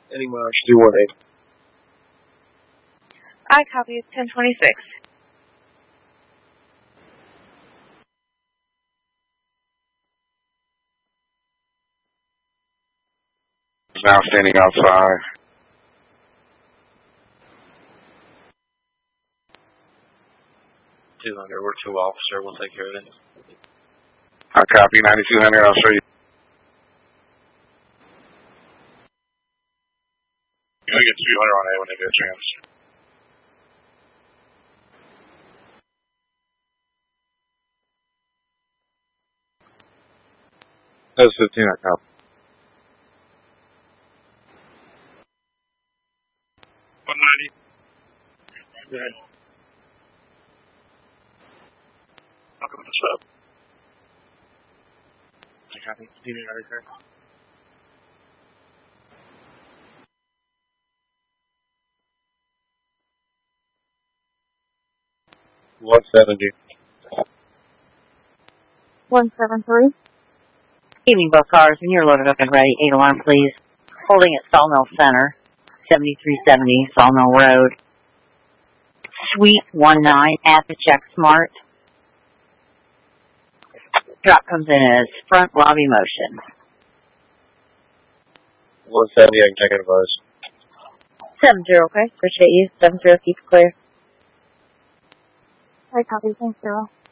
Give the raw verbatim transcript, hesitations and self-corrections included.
Any March two one eight. I copy ten twenty-six. Now standing outside. two hundred, we're two officer, we'll take care of it. I copy ninety-two hundred, I'll show you. You only get two hundred on A when they get a chance. That's fifteen, I copy. one ninety. Good. I'll come this up. I copy. Do you need another card? one seventy. one seven three. Evening, both cars. When you're loaded up and ready, eight alarm, please. Holding at Sawmill Center, seventy-three seventy Sawmill Road. Suite one nine at the Check Smart. Drop comes in as front lobby motion. one seventy, I can check it advise. seven zero, okay? Appreciate you. seven zero, keep it clear. I copy, thanks, zero.